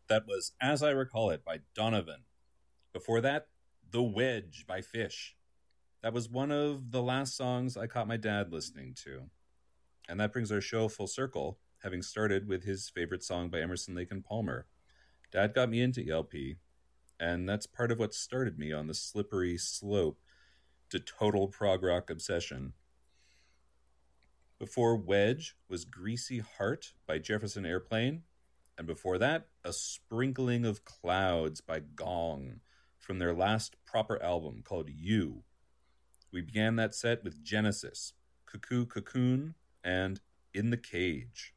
That was As I Recall It by Donovan. Before that, The Wedge by Fish. That was one of the last songs I caught my dad listening to. And that brings our show full circle, having started with his favorite song by Emerson, Lake and Palmer. Dad got me into ELP, and that's part of what started me on the slippery slope to total prog rock obsession. Before Wedge was Greasy Heart by Jefferson Airplane, and before that, A Sprinkling of Clouds by Gong from their last proper album called You. We began that set with Genesis, Cuckoo Cocoon, and In the Cage.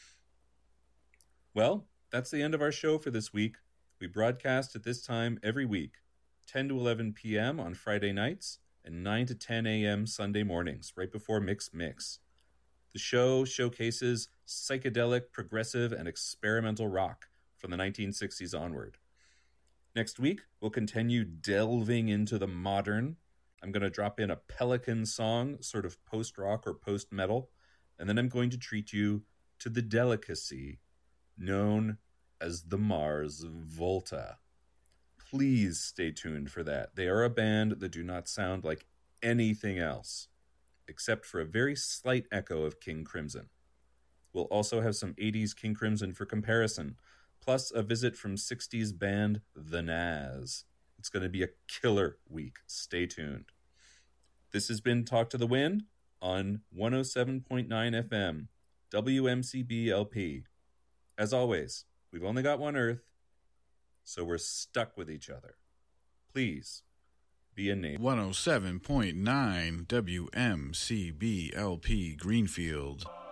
Well, that's the end of our show for this week. We broadcast at this time every week, 10 to 11 p.m. on Friday nights and 9 to 10 a.m. Sunday mornings, right before Mix Mix. The show showcases psychedelic, progressive, and experimental rock from the 1960s onward. Next week, we'll continue delving into the modern. I'm going to drop in a Pelican song, sort of post-rock or post-metal, and then I'm going to treat you to the delicacy known as the Mars Volta. Please stay tuned for that. They are a band that do not sound like anything else, except for a very slight echo of King Crimson. We'll also have some 80s King Crimson for comparison, plus a visit from 60s band The Nazz. It's going to be a killer week. Stay tuned. This has been Talk to the Wind on 107.9 FM, WMCB LP. As always, we've only got one Earth, so we're stuck with each other. Please, be a neighbor. 107.9 WMCB LP Greenfield.